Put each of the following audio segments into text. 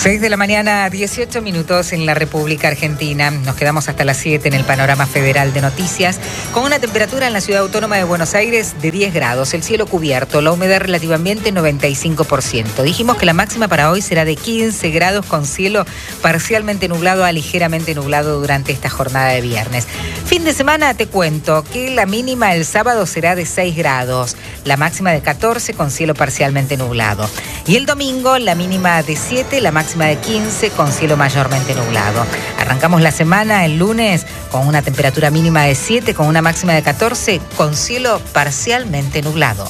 6 de la mañana, 18 minutos en la República Argentina. Nos quedamos hasta las 7 en el panorama federal de noticias, con una temperatura en la ciudad autónoma de Buenos Aires de 10 grados, el cielo cubierto, la humedad relativa ambiente 95%. Dijimos que la máxima para hoy será de 15 grados con cielo parcialmente nublado a ligeramente nublado durante esta jornada de viernes. Fin de semana te cuento que la mínima el sábado será de 6 grados, la máxima de 14 con cielo parcialmente nublado. Y el domingo la mínima de 7, la máxima de 15 con cielo mayormente nublado. Arrancamos la semana el lunes con una temperatura mínima de 7 con una máxima de 14 con cielo parcialmente nublado.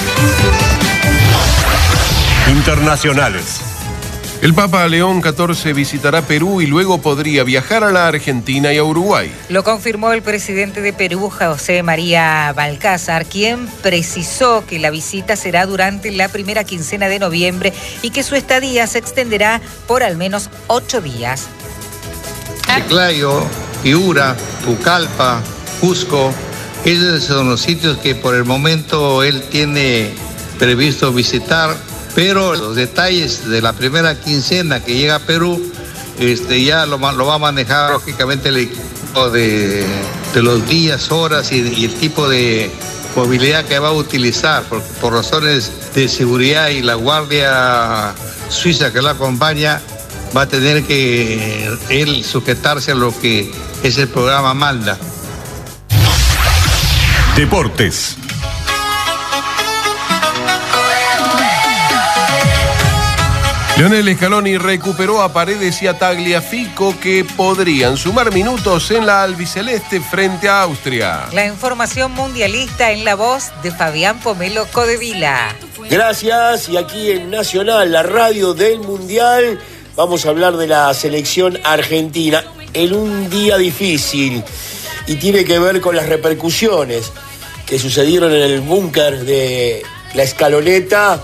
Internacionales. El Papa León XIV visitará Perú y luego podría viajar a la Argentina y a Uruguay. Lo confirmó el presidente de Perú, José María Balcázar, quien precisó que la visita será durante la primera quincena de noviembre y que su estadía se extenderá por al menos 8 días. Chiclayo, Piura, Pucallpa, Cusco, esos son los sitios que por el momento él tiene previsto visitar. Pero los detalles de la primera quincena que llega a Perú, ya lo va a manejar lógicamente el equipo de los días, horas y el tipo de movilidad que va a utilizar, por razones de seguridad, y la guardia suiza que lo acompaña va a tener que él sujetarse a lo que es el programa Malda. Deportes. Lionel Scaloni recuperó a Paredes y a Tagliafico, que podrían sumar minutos en la albiceleste frente a Austria. La información mundialista en la voz de Fabián Pomelo Codevila. Gracias, y aquí en Nacional, la radio del Mundial, vamos a hablar de la selección argentina en un día difícil, y tiene que ver con las repercusiones que sucedieron en el búnker de la Escaloneta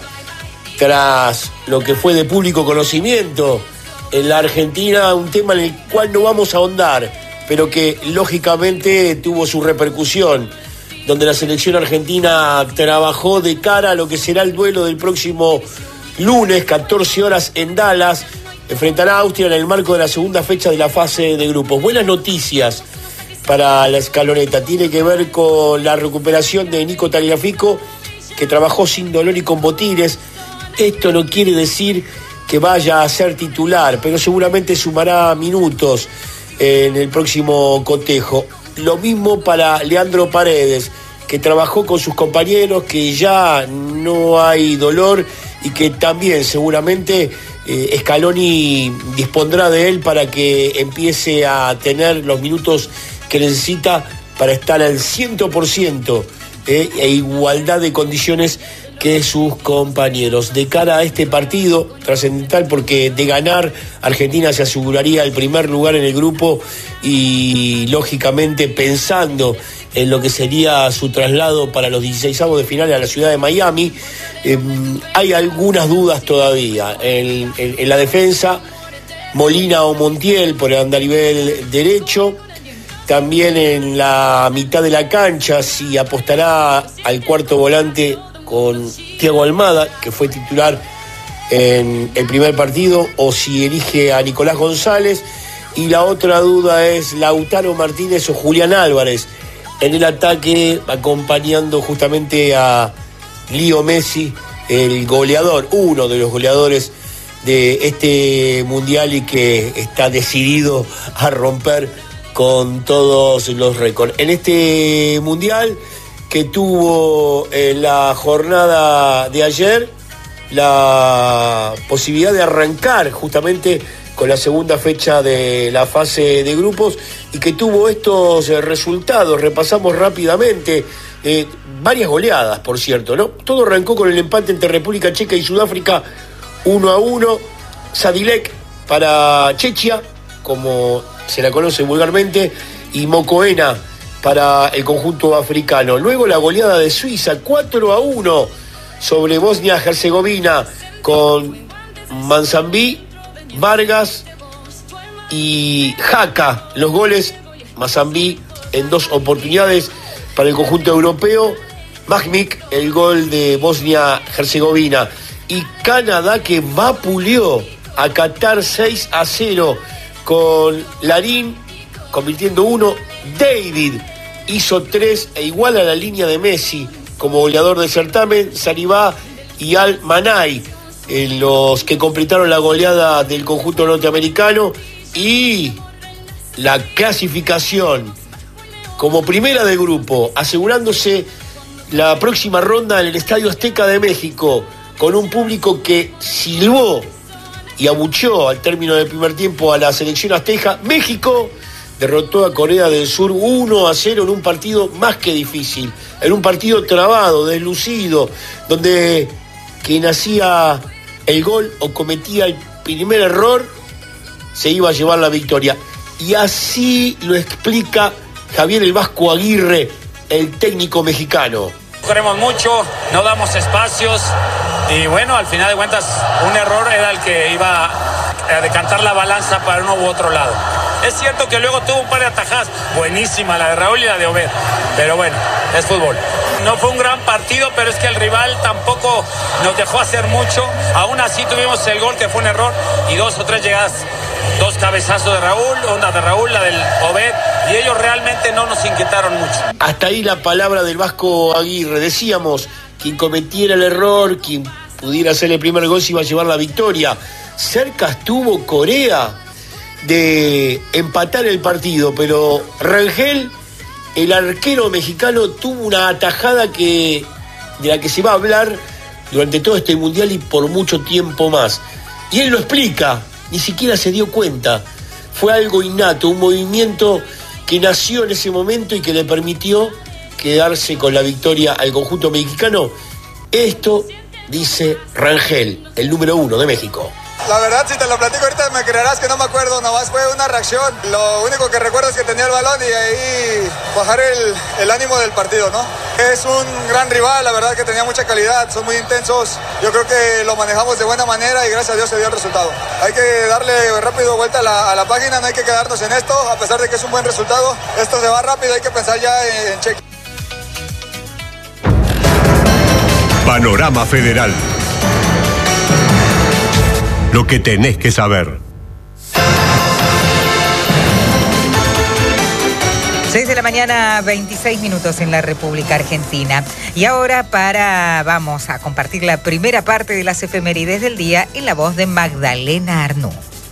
tras lo que fue de público conocimiento en la Argentina, un tema en el cual no vamos a ahondar, pero que lógicamente tuvo su repercusión, donde la selección argentina trabajó de cara a lo que será el duelo del próximo lunes, 14 horas en Dallas, enfrentará a Austria en el marco de la segunda fecha de la fase de grupos. Buenas noticias para la Escaloneta, tiene que ver con la recuperación de Nico Tagliafico, que trabajó sin dolor y con botines. Esto no quiere decir que vaya a ser titular, pero seguramente sumará minutos en el próximo cotejo. Lo mismo para Leandro Paredes, que trabajó con sus compañeros, que ya no hay dolor y que también seguramente Scaloni dispondrá de él para que empiece a tener los minutos que necesita para estar al 100% e igualdad de condiciones que sus compañeros. De cara a este partido trascendental, porque de ganar Argentina se aseguraría el primer lugar en el grupo, y lógicamente pensando en lo que sería su traslado para los 16avos de final a la ciudad de Miami, hay algunas dudas todavía en la defensa. Molina o Montiel por el andarivel derecho, también en la mitad de la cancha si apostará al cuarto volante con Thiago Almada, que fue titular en el primer partido, o si elige a Nicolás González. Y la otra duda es Lautaro Martínez o Julián Álvarez en el ataque, acompañando justamente a Leo Messi, el goleador, uno de los goleadores de este mundial, y que está decidido a romper con todos los récords. En este mundial que tuvo en la jornada de ayer la posibilidad de arrancar justamente con la segunda fecha de la fase de grupos, y que tuvo estos resultados. Repasamos rápidamente varias goleadas, por cierto, ¿no? Todo arrancó con el empate entre República Checa y Sudáfrica 1-1. Sadilek para Chechia, como se la conoce vulgarmente, y Mokoena para el conjunto africano. Luego la goleada de Suiza 4-1 sobre Bosnia-Herzegovina, con Manzambí, Vargas y Jaca los goles. Manzambí en 2 oportunidades para el conjunto europeo. Magmik el gol de Bosnia-Herzegovina. Y Canadá, que vapuleó a Qatar 6-0 con Larín convirtiendo 1, David hizo 3 e igual a la línea de Messi como goleador del certamen, Saribá y Al-Manai, los que completaron la goleada del conjunto norteamericano y la clasificación como primera de grupo, asegurándose la próxima ronda en el Estadio Azteca de México, con un público que silbó y abucheó al término del primer tiempo a la selección azteca. México derrotó a Corea del Sur 1-0 en un partido más que difícil, en un partido trabado, deslucido, donde quien hacía el gol o cometía el primer error se iba a llevar la victoria. Y así lo explica Javier el Vasco Aguirre, el técnico mexicano. Corremos mucho, no damos espacios y bueno, al final de cuentas un error era el que iba a decantar la balanza para uno u otro lado. Es cierto que luego tuvo un par de atajadas, buenísima la de Raúl y la de Obed, pero bueno, es fútbol. No fue un gran partido, pero es que el rival tampoco nos dejó hacer mucho. Aún así tuvimos el gol que fue un error y 2 o 3 llegadas, 2 cabezazos de Raúl, una de Raúl, la del Obed, y ellos realmente no nos inquietaron mucho. Hasta ahí la palabra del Vasco Aguirre. Decíamos, quien cometiera el error, quien pudiera hacer el primer gol se iba a llevar la victoria. Cerca estuvo Corea de empatar el partido, pero Rangel, el arquero mexicano, tuvo una atajada de la que se va a hablar durante todo este mundial y por mucho tiempo más. Y él lo explica, ni siquiera se dio cuenta. Fue algo innato, un movimiento que nació en ese momento y que le permitió quedarse con la victoria al conjunto mexicano. Esto dice Rangel, el número 1 de México. La verdad, si te lo platico ahorita me creerás que no me acuerdo, nomás fue una reacción. Lo único que recuerdo es que tenía el balón y ahí bajar el ánimo del partido, ¿no? Es un gran rival, la verdad que tenía mucha calidad, son muy intensos. Yo creo que lo manejamos de buena manera y gracias a Dios se dio el resultado. Hay que darle rápido vuelta a la página, no hay que quedarnos en esto, a pesar de que es un buen resultado. Esto se va rápido, hay que pensar ya en cheque. Panorama Federal. Lo que tenés que saber. 6 de la mañana, 26 minutos en la República Argentina. Y ahora vamos a compartir la primera parte de las efemérides del día en la voz de Magdalena Arnú.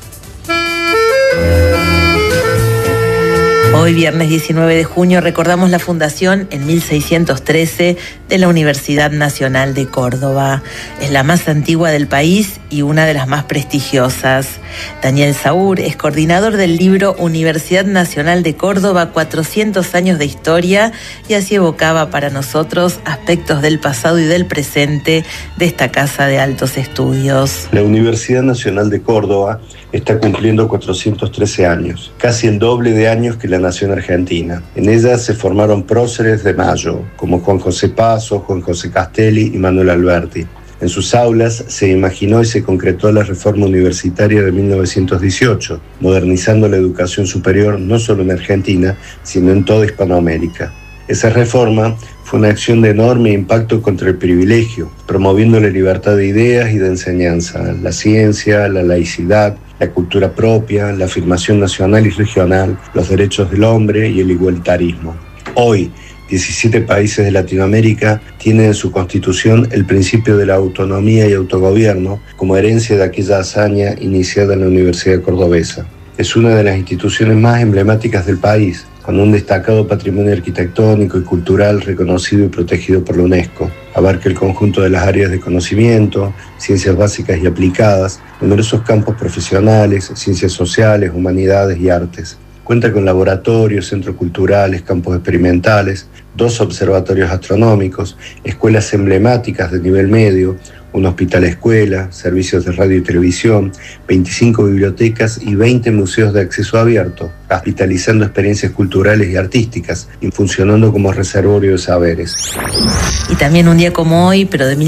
Hoy, viernes 19 de junio, recordamos la fundación en 1613 de la Universidad Nacional de Córdoba. Es la más antigua del país y una de las más prestigiosas. Daniel Saúr es coordinador del libro Universidad Nacional de Córdoba, 400 años de historia, y así evocaba para nosotros aspectos del pasado y del presente de esta casa de altos estudios. La Universidad Nacional de Córdoba está cumpliendo 413 años, casi el doble de años que la nación argentina. En ella se formaron próceres de Mayo, como Juan José Paso, Juan José Castelli y Manuel Alberti. En sus aulas se imaginó y se concretó la reforma universitaria de 1918, modernizando la educación superior no solo en Argentina, sino en toda Hispanoamérica. Esa reforma fue una acción de enorme impacto contra el privilegio, promoviendo la libertad de ideas y de enseñanza, la ciencia, la laicidad, la cultura propia, la afirmación nacional y regional, los derechos del hombre y el igualitarismo. Hoy, 17 países de Latinoamérica tienen en su constitución el principio de la autonomía y autogobierno como herencia de aquella hazaña iniciada en la Universidad Cordobesa. Es una de las instituciones más emblemáticas del país, con un destacado patrimonio arquitectónico y cultural reconocido y protegido por la UNESCO. Abarca el conjunto de las áreas de conocimiento, ciencias básicas y aplicadas, numerosos campos profesionales, ciencias sociales, humanidades y artes. Cuenta con laboratorios, centros culturales, campos experimentales, 2 observatorios astronómicos, escuelas emblemáticas de nivel medio, un hospital escuela, servicios de radio y televisión, 25 bibliotecas y 20 museos de acceso abierto, capitalizando experiencias culturales y artísticas y funcionando como reservorio de saberes. Y también un día como hoy, pero de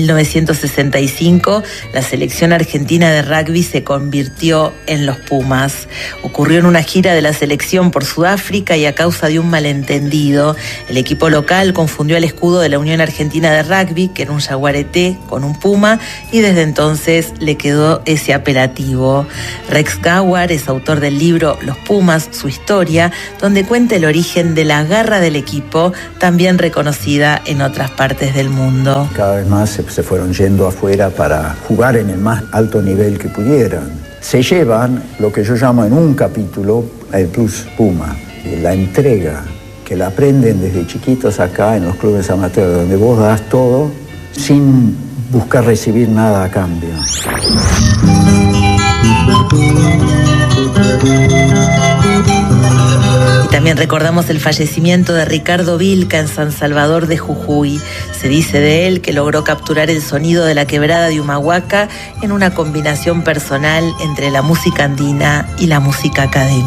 1965, la selección argentina de rugby se convirtió en los Pumas. Ocurrió en una gira de la selección por Sudáfrica y a causa de un malentendido, el equipo local confundió el escudo de la Unión Argentina de Rugby, que era un jaguarete, con un puma, Puma, y desde entonces le quedó ese apelativo. Rex Gawar es autor del libro Los Pumas, su historia, donde cuenta el origen de la garra del equipo, también reconocida en otras partes del mundo. Cada vez más se fueron yendo afuera para jugar en el más alto nivel que pudieran. Se llevan lo que yo llamo en un capítulo el Plus Puma, la entrega, que la aprenden desde chiquitos acá en los clubes amateurs, donde vos das todo sin buscar recibir nada a cambio. Y también recordamos el fallecimiento de Ricardo Vilca en San Salvador de Jujuy. Se dice de él que logró capturar el sonido de la quebrada de Humahuaca en una combinación personal entre la música andina y la música académica.